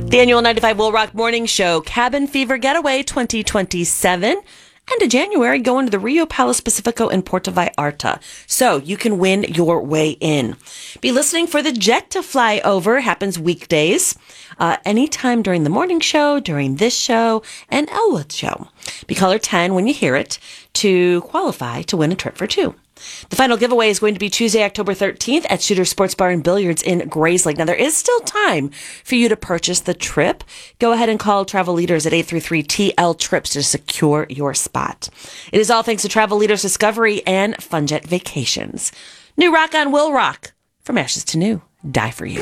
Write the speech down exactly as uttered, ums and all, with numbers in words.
The annual ninety-five Will Rock Morning Show, Cabin Fever Getaway twenty twenty-seven. And a January going to the Rio Palace Pacifico in Puerto Vallarta. So you can win your way in. Be listening for the jet to fly over. Happens weekdays. Uh, anytime during the morning show, during this show, and Elwood's show. Be caller ten when you hear it to qualify to win a trip for two. The final giveaway is going to be Tuesday, October thirteenth at Shooter Sports Bar and Billiards in Grayslake. Now, there is still time for you to purchase the trip. Go ahead and call Travel Leaders at eight three three T L Trips to secure your spot. It is all thanks to Travel Leaders Discovery and Funjet Vacations. New rock on Will Rock. From ashes to new. Die for you.